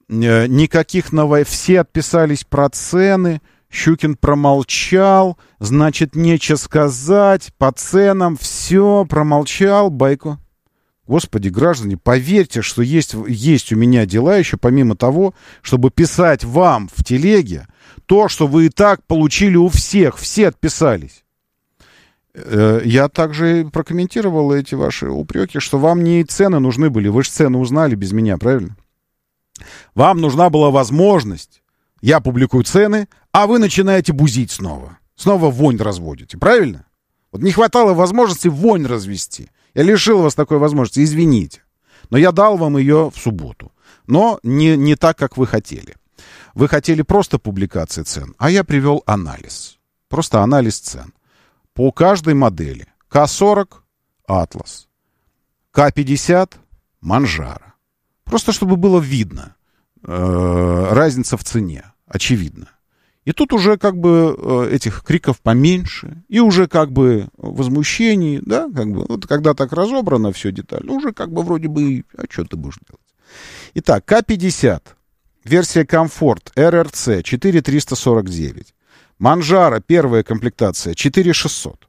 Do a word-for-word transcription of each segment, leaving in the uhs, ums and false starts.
э, никаких новостей, все отписались про цены, Щукин промолчал, значит, нечего сказать, по ценам, все, промолчал, Байко. Господи, граждане, поверьте, что есть, есть у меня дела еще, помимо того, чтобы писать вам в телеге то, что вы и так получили у всех, все отписались. Я также прокомментировал эти ваши упреки, что вам не цены нужны были, вы же цены узнали без меня, правильно? Вам нужна была возможность, я публикую цены, а вы начинаете бузить снова, снова вонь разводите, правильно? Вот не хватало возможности вонь развести. Я лишил вас такой возможности, извините. Но я дал вам ее в субботу. Но не, не так, как вы хотели. Вы хотели просто публикации цен, а я привел анализ. Просто анализ цен. По каждой модели. ка сорок Атлас. ка пятьдесят Манжара. Просто чтобы было видно. Э, разница в цене. Очевидно. И тут уже как бы э, этих криков поменьше, и уже как бы возмущений, да, как бы, вот когда так разобрано все детально, уже как бы вроде бы, а что ты будешь делать? Итак, ка пятьдесят, версия комфорт, эр эр цэ четыре триста сорок девять, Манжара первая комплектация четыре шестьсот,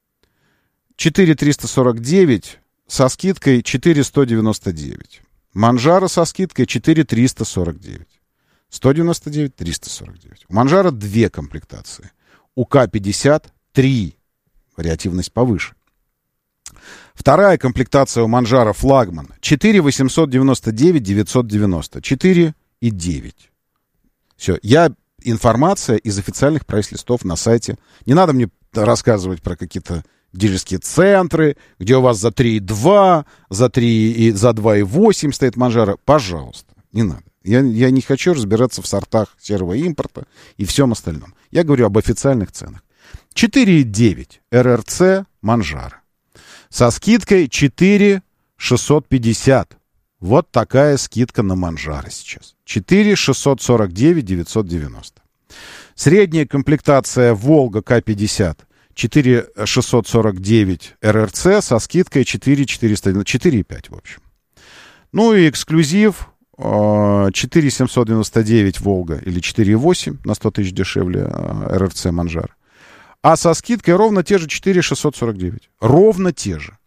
четыре триста сорок девять со скидкой четыре сто девяносто девять, Манжара со скидкой четыре триста сорок девять. сто девяносто девять, триста сорок девять. У Манжара две комплектации. У ка пятьдесят три. Вариативность повыше. Вторая комплектация у Манжара флагман. четыре восемьсот девяносто девять, девятьсот девяносто. четыре и девять. Все. Я информация из официальных прайс-листов на сайте. Не надо мне рассказывать про какие-то дилерские центры, где у вас за три и два, за три и за два и восемь стоит Манжара. Пожалуйста, не надо. Я, я не хочу разбираться в сортах серого импорта и всем остальном. Я говорю об официальных ценах. четыре и девять эр эр цэ Манжара. Со скидкой четыре шестьсот пятьдесят. Вот такая скидка на Манжара сейчас. четыре шестьсот сорок девять, девятьсот девяносто. Средняя комплектация Волга ка пятьдесят. четыре шестьсот сорок девять эр эр цэ со скидкой четыре четыреста девяносто. четыре и пять, в общем. Ну и эксклюзив... четыре семьсот девяносто девять Волга или четыре и восемь на сто тысяч дешевле эр эр цэ Манжар. А со скидкой ровно те же четыре шестьсот сорок девять. Ровно те же.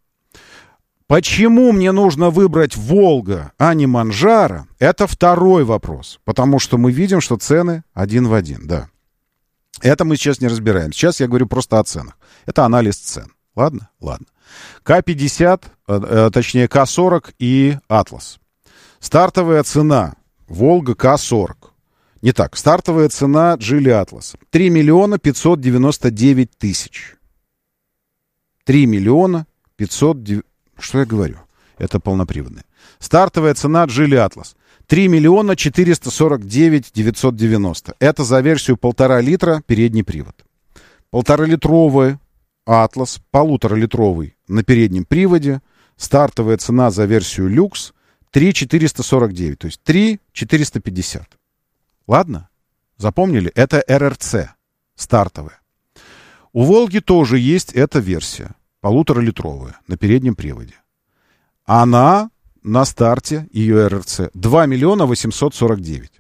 Почему мне нужно выбрать Волга, а не Манжара? Это второй вопрос. Потому что мы видим, что цены один в один. Да. Это мы сейчас не разбираем. Сейчас я говорю просто о ценах. Это анализ цен. Ладно? Ладно. ка пятьдесят, точнее ка сорок и Атлас. Стартовая цена Волга ка сорок. Не так. Стартовая цена Geely Atlas. три миллиона пятьсот девяносто девять тысяч. три миллиона пятьсот девяносто... Что я говорю? Это полноприводная. Стартовая цена Geely Atlas. три миллиона четыреста сорок девять девятьсот девяносто. Это за версию полтора литра передний привод. Полуторалитровый Atlas, полуторалитровый на переднем приводе. Стартовая цена за версию люкс три четыреста сорок девять, то есть три четыреста пятьдесят. Ладно? Запомнили? Это эр эр цэ, стартовая. У Волги тоже есть эта версия, полуторалитровая, на переднем приводе. Она на старте, ее эр эр цэ, два миллиона восемьсот сорок девять.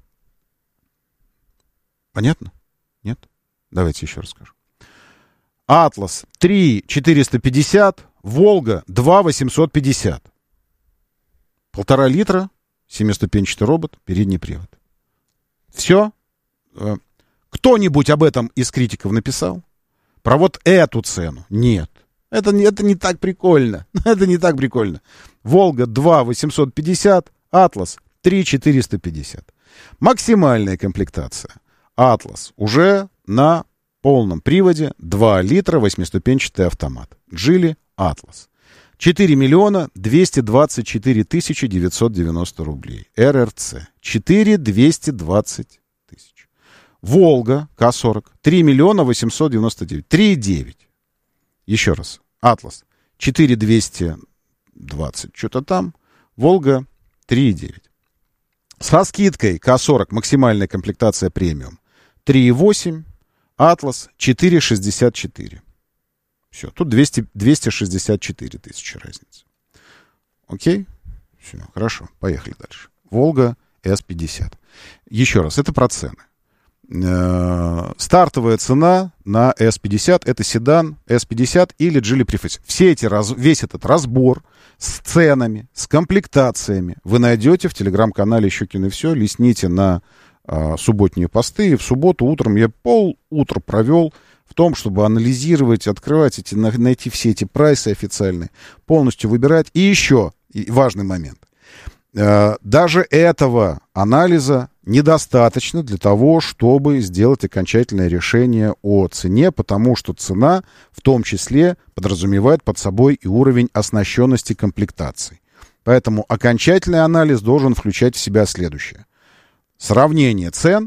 Понятно? Нет? Давайте еще расскажу. Атлас три четыреста пятьдесят, Волга два восемьсот пятьдесят. Полтора литра, семиступенчатый робот, передний привод. Все? Кто-нибудь об этом из критиков написал? Про вот эту цену? Нет. Это, это не так прикольно. Это не так прикольно. Волга два восемьсот пятьдесят, Атлас три четыреста пятьдесят. Максимальная комплектация. Атлас уже на полном приводе, два литра, восьмиступенчатый автомат. Geely Atlas. четыре миллиона двести двадцать четыре тысячи девятьсот девяносто рублей. эр эр цэ. четыре двести двадцать тысяч. Волга ка сорок. три миллиона восемьсот девяносто девять. три и девять. Еще раз. Атлас. четыре двести двадцать. Что-то там. Волга три и девять. Со скидкой ка сорок. Максимальная комплектация премиум. три и восемь. Атлас четыре шестьдесят четыре. Все, тут двести, двести шестьдесят четыре тысячи разницы. Окей? Все, хорошо, поехали дальше. Волга эс пятьдесят. Еще раз, это про цены. Стартовая цена на эс пятьдесят — это седан эс пятьдесят или Geely Preface. Все эти, весь этот разбор с ценами, с комплектациями вы найдете в телеграм-канале «Щукин и все». Листните на а, субботние посты. И в субботу утром я пол утра провел в том, чтобы анализировать, открывать эти, найти все эти прайсы официальные, полностью выбирать. И еще и важный момент. А, даже этого анализа недостаточно для того, чтобы сделать окончательное решение о цене, потому что цена в том числе подразумевает под собой и уровень оснащенности комплектаций. Поэтому окончательный анализ должен включать в себя следующее. Сравнение цен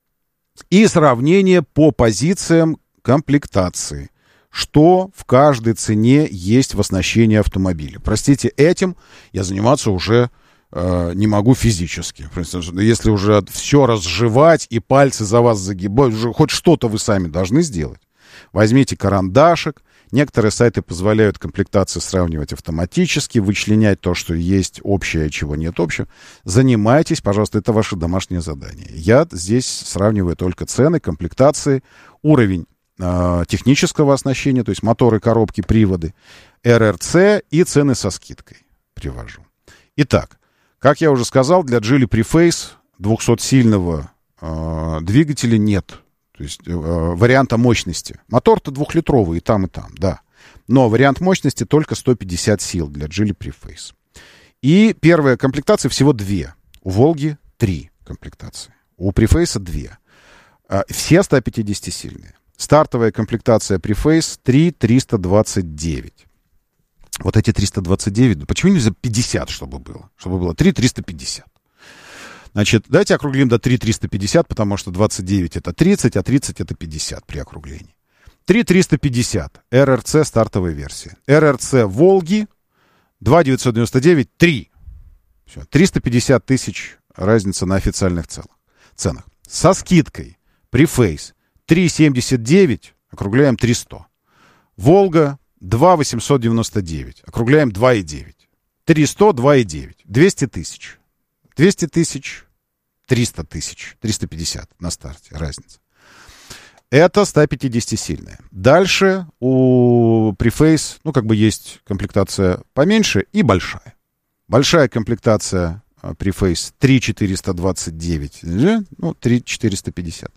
и сравнение по позициям комплектации. Что в каждой цене есть в оснащении автомобиля. Простите, этим я заниматься уже не могу физически. Если уже все разжевать и пальцы за вас загибать, уже хоть что-то вы сами должны сделать. Возьмите карандашик. Некоторые сайты позволяют комплектации сравнивать автоматически, вычленять то, что есть общее, чего нет общего. Занимайтесь, пожалуйста, это ваше домашнее задание. Я здесь сравниваю только цены, комплектации, уровень э, технического оснащения, то есть моторы, коробки, приводы, эр эр цэ и цены со скидкой привожу. Итак, как я уже сказал, для Geely Preface двухсотсильного э, двигателя нет. То есть э, варианта мощности. Мотор-то двухлитровый и там, и там, да. Но вариант мощности только сто пятьдесят сил для Geely Preface. И первая комплектация всего две. У Волги три комплектации. У Preface две. Э, все сто пятидесятисильные. Стартовая комплектация Preface три триста двадцать девять. Вот эти триста двадцать девять, почему нельзя пятьдесят, чтобы было? Чтобы было три триста пятьдесят. Значит, давайте округлим до три триста пятьдесят, потому что двадцать девять это тридцать, а тридцать это пятьдесят при округлении. три триста пятьдесят. эр эр цэ стартовая версия. эр эр цэ Волги два девятьсот девяносто девять, три. Все, триста пятьдесят тысяч разница на официальных ценах. Со скидкой Preface три семьдесят девять, округляем триста. Волга два восемьсот девяносто девять. Округляем два и девять. триста, два и девять. двести тысяч. двести тысяч, триста тысяч. триста пятьдесят на старте. Разница. Это сто пятидесятисильная. Дальше у Preface, ну, как бы есть комплектация поменьше и большая. Большая комплектация Preface три четыреста двадцать девять. Ну, три четыреста пятьдесят.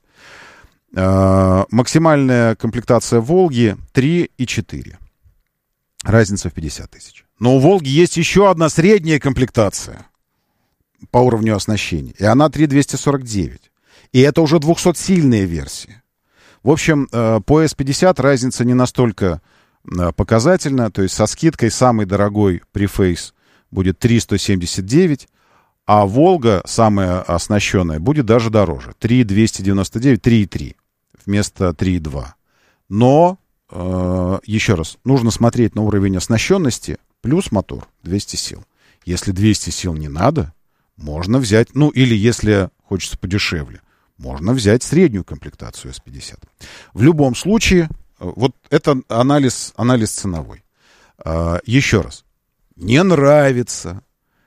Максимальная комплектация Волги три и четыре. Разница в пятьдесят тысяч. Но у Волги есть еще одна средняя комплектация по уровню оснащения. И она три двести сорок девять. И это уже двухсотсильная версия. В общем, по эс пятьдесят разница не настолько показательна. То есть со скидкой самый дорогой Preface будет три сто семьдесят девять. А Волга, самая оснащенная, будет даже дороже. три двести девяносто девять, три и три вместо три и два. Но... еще раз, нужно смотреть на уровень оснащенности плюс мотор двести сил. Если двести сил не надо, можно взять, ну или если хочется подешевле, можно взять среднюю комплектацию эс пятьдесят. В любом случае, вот это анализ, анализ ценовой. Еще раз, не нравится,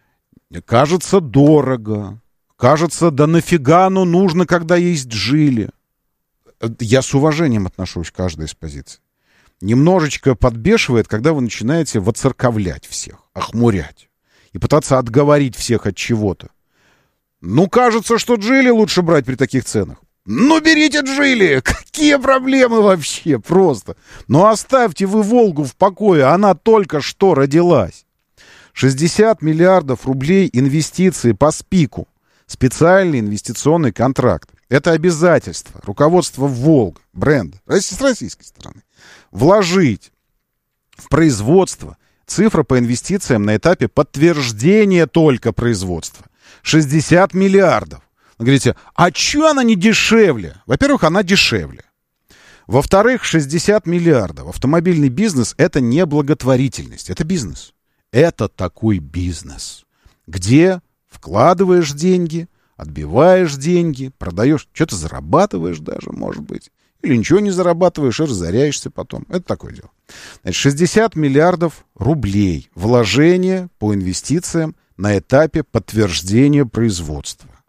кажется дорого, кажется, да нафига оно нужно, когда есть Geely. Я с уважением отношусь к каждой из позиций. Немножечко подбешивает, когда вы начинаете воцерковлять всех, охмурять и пытаться отговорить всех от чего-то. Ну, кажется, что Geely лучше брать при таких ценах. Ну, берите Geely! Какие проблемы вообще? Просто. Ну, оставьте вы Волгу в покое, она только что родилась. шестьдесят миллиардов рублей инвестиции по СПИКу. Специальный инвестиционный контракт. Это обязательство руководства Волга, бренда, с российской стороны, вложить в производство. Цифра по инвестициям на этапе подтверждения только производства. шестьдесят миллиардов. Вы говорите, а чё она не дешевле? Во-первых, она дешевле. Во-вторых, шестьдесят миллиардов. Автомобильный бизнес — это не благотворительность, это бизнес. Это такой бизнес, где вкладываешь деньги, отбиваешь деньги, продаешь, что-то зарабатываешь даже, может быть. Или ничего не зарабатываешь и разоряешься потом. Это такое дело. Значит, шестьдесят миллиардов рублей вложения по инвестициям на этапе подтверждения производства.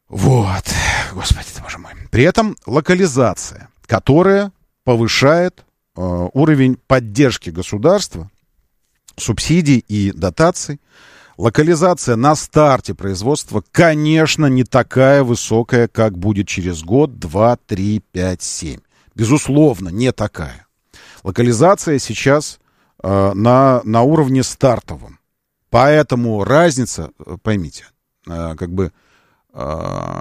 Вот, господи ты, боже мой. При этом локализация, которая повышает э, уровень поддержки государства, субсидий и дотаций. Локализация на старте производства, конечно, не такая высокая, как будет через год, два, три, пять, семь. Безусловно, не такая. Локализация сейчас э, на, на уровне стартовом. Поэтому разница, поймите, э, как бы э,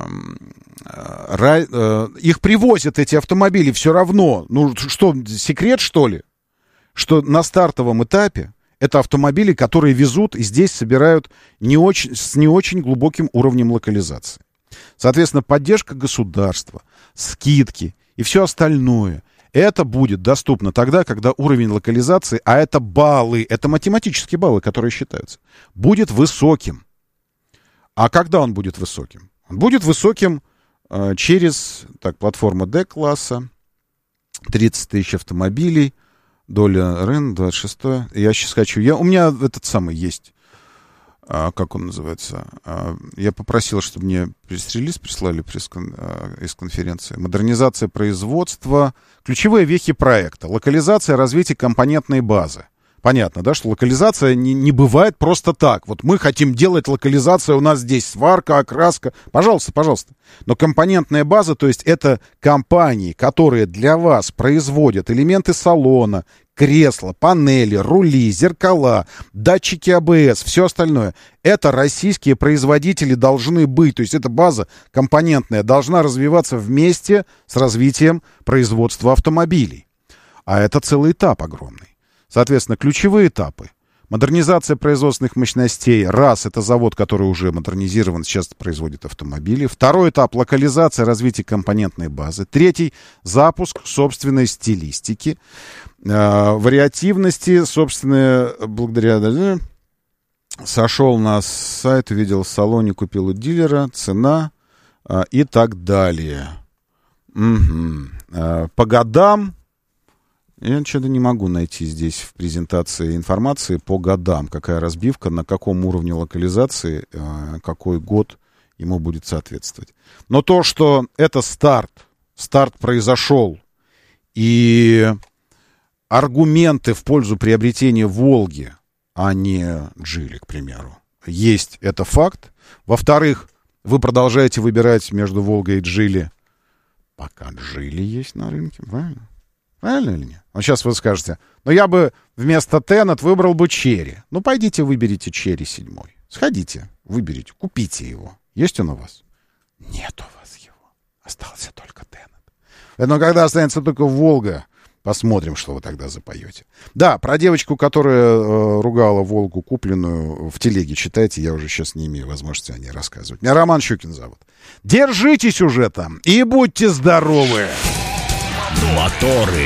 э, их привозят, эти автомобили, все равно. Ну что, секрет, что ли? Что на стартовом этапе это автомобили, которые везут и здесь собирают не очень, с не очень глубоким уровнем локализации. Соответственно, поддержка государства, скидки и все остальное, это будет доступно тогда, когда уровень локализации, а это баллы, это математические баллы, которые считаются, будет высоким. А когда он будет высоким? Он будет высоким э, через, так, платформа D-класса, тридцать тысяч автомобилей, доля рынка, двадцать шестое. Я сейчас хочу... Я, у меня этот самый есть... А, как он называется? А, я попросил, чтобы мне пресс-релиз прислали пресс а, из конференции. Модернизация производства. Ключевые вехи проекта. Локализация, развитие компонентной базы. Понятно, да, что локализация не, не бывает просто так. Вот мы хотим делать локализацию, у нас здесь сварка, окраска. Пожалуйста, пожалуйста. Но компонентная база, то есть это компании, которые для вас производят элементы салона, кресла, панели, рули, зеркала, датчики а бэ эс, все остальное. Это российские производители должны быть. То есть эта база компонентная должна развиваться вместе с развитием производства автомобилей. А это целый этап огромный. Соответственно, ключевые этапы. Модернизация производственных мощностей. Раз, это завод, который уже модернизирован, сейчас производит автомобили. Второй этап — локализация, развитие компонентной базы. Третий — запуск собственной стилистики. Э, вариативности, собственно, благодаря... Сошел на сайт, увидел в салоне, купил у дилера, цена э, и так далее. Угу. Э, по годам... Я что-то не могу найти здесь в презентации информации по годам, какая разбивка, на каком уровне локализации, э, какой год ему будет соответствовать. Но то, что это старт, старт произошел, и аргументы в пользу приобретения «Волги», а не «Джили», к примеру, есть, это факт. Во-вторых, вы продолжаете выбирать между «Волгой» и «Джили», пока «Джили» есть на рынке, правильно? Правильно или нет? Вот сейчас вы скажете, ну я бы вместо Тенет выбрал бы Черри. Ну пойдите выберите Черри седьмой. Сходите, выберите, купите его. Есть он у вас? Нет у вас его. Остался только Тенет. Но когда останется только Волга, посмотрим, что вы тогда запоете. Да, про девочку, которая э, ругала Волгу купленную, в телеге читайте, я уже сейчас не имею возможности о ней рассказывать. Меня Роман Щукин зовут. Держитесь уже там и будьте здоровы! Моторы.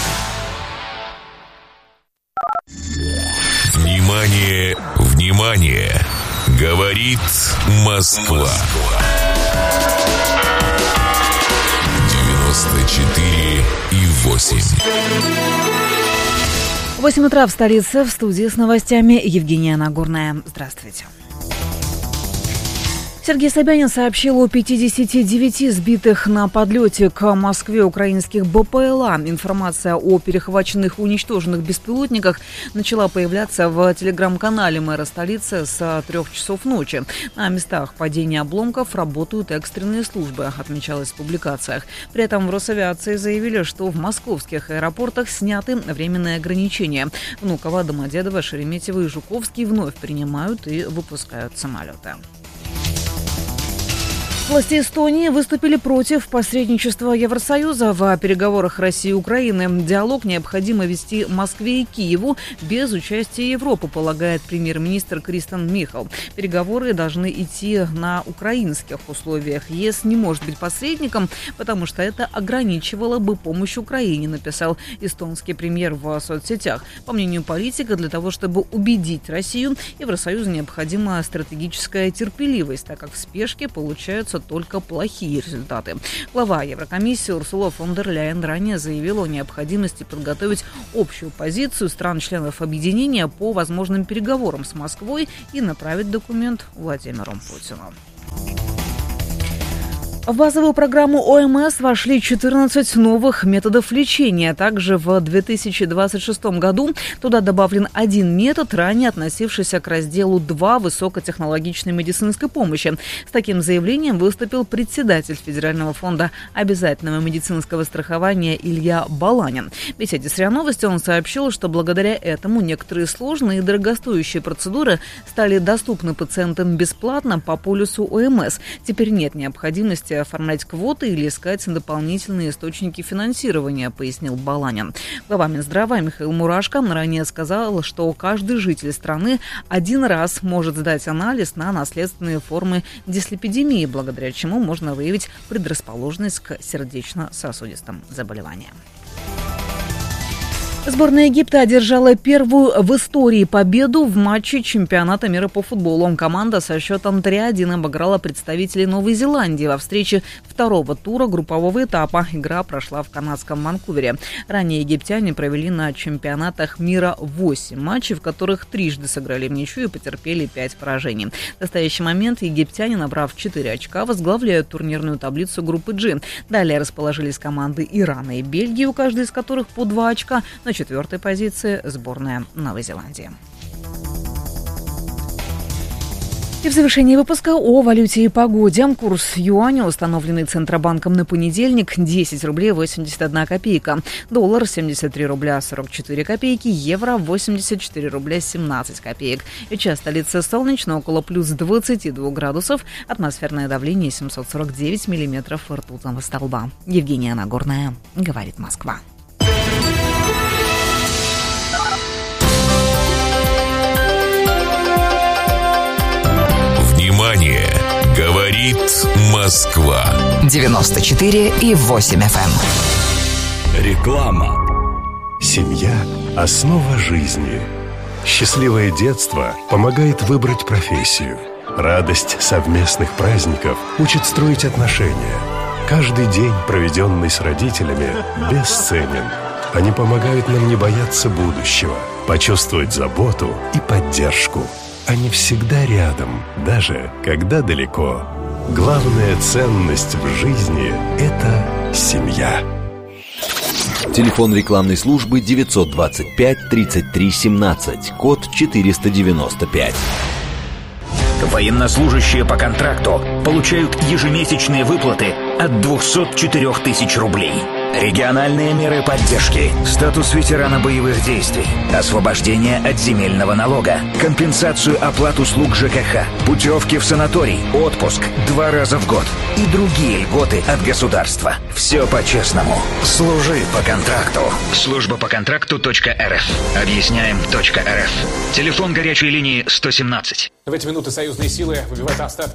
Внимание, внимание! Говорит Москва. девяносто четыре и восемь. восемь утра в столице. В студии с новостями Евгения Нагорная. Здравствуйте. Сергей Собянин сообщил о пятидесяти девяти сбитых на подлете к Москве украинских бэ пэ эл а. Информация о перехваченных и уничтоженных беспилотниках начала появляться в телеграм-канале мэра столицы с трех часов ночи. На местах падения обломков работают экстренные службы, отмечалось в публикациях. При этом в Росавиации заявили, что в московских аэропортах сняты временные ограничения. Внуково, Домодедово, Шереметьево и Жуковский вновь принимают и выпускают самолеты. Власти Эстонии выступили против посредничества Евросоюза в переговорах России и Украины. Диалог необходимо вести Москве и Киеву без участия Европы, полагает премьер-министр Кристен Михал. Переговоры должны идти на украинских условиях. ЕС не может быть посредником, потому что это ограничивало бы помощь Украине, написал эстонский премьер в соцсетях. По мнению политика, для того, чтобы убедить Россию, Евросоюзу необходима стратегическая терпеливость, так как в спешке получаются только плохие результаты. Глава Еврокомиссии Урсула фон дер Ляйен ранее заявила о необходимости подготовить общую позицию стран-членов объединения по возможным переговорам с Москвой и направить документ Владимиру Путину. В базовую программу О Эм Эс вошли четырнадцать новых методов лечения. Также в две тысячи двадцать шестом году туда добавлен один метод, ранее относившийся к разделу два высокотехнологичной медицинской помощи. С таким заявлением выступил председатель Федерального фонда обязательного медицинского страхования Илья Баланин. В беседе с РИА Новости он сообщил, что благодаря этому некоторые сложные и дорогостоящие процедуры стали доступны пациентам бесплатно по полису О Эм Эс. Теперь нет необходимости оформлять квоты или искать дополнительные источники финансирования, пояснил Баланин. Глава Минздрава Михаил Мурашко ранее сказал, что каждый житель страны один раз может сдать анализ на наследственные формы дислепидемии, благодаря чему можно выявить предрасположенность к сердечно-сосудистым заболеваниям. Сборная Египта одержала первую в истории победу в матче чемпионата мира по футболу. Команда со счетом три один обыграла представителей Новой Зеландии во встрече второго тура группового этапа. Игра прошла в канадском Ванкувере. Ранее египтяне провели на чемпионатах мира восемь матчей, в которых трижды сыграли в ничью и потерпели пять поражений. В настоящий момент египтяне, набрав четыре очка, возглавляют турнирную таблицу группы G. Далее расположились команды Ирана и Бельгии, у каждой из которых по два очка. На четвертой позиции сборная Новой Зеландии. И в завершении выпуска о валюте и погоде. Курс юаня, установленный Центробанком на понедельник, десять рублей восемьдесят одна копейка. Доллар семьдесят три рубля сорок четыре копейки. Евро восемьдесят четыре рубля семнадцать копеек. Сейчас столица солнечно, около плюс двадцати двух градусов. Атмосферное давление семьсот сорок девять миллиметров ртутного столба. Евгения Нагорная, говорит Москва. Внимание! Говорит Москва. девяносто четыре и восемь эф эм. Реклама. Семья – основа жизни. Счастливое детство помогает выбрать профессию. Радость совместных праздников учит строить отношения. Каждый день, проведенный с родителями, бесценен. Они помогают нам не бояться будущего, почувствовать заботу и поддержку. Они всегда рядом, даже когда далеко. Главная ценность в жизни – это семья. Телефон рекламной службы девятьсот двадцать пять тридцать три семнадцать, код четыреста девяносто пять. Военнослужащие по контракту получают ежемесячные выплаты от двухсот четырёх тысяч рублей. Региональные меры поддержки, статус ветерана боевых действий, освобождение от земельного налога, компенсацию оплат услуг ЖКХ, путевки в санаторий, отпуск два раза в год и другие льготы от государства. Все по-честному. Служи по контракту. Служба по контракту точка эр эф. Объясняем точка эр эф. Телефон горячей линии сто семнадцать. В эти минуты союзные силы выбивают остатки